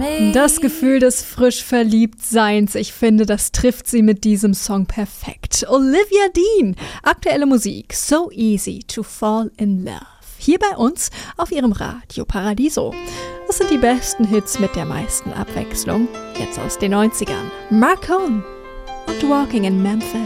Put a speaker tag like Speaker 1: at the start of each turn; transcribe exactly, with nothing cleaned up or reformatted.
Speaker 1: Das Gefühl des frisch Verliebtseins, ich finde, das trifft sie mit diesem Song perfekt. Olivia Dean, aktuelle Musik, So Easy to Fall in Love. Hier bei uns auf ihrem Radio Paradiso. Das sind die besten Hits mit der meisten Abwechslung. Jetzt aus den neunzigern. Mark Cohn und Walking in Memphis.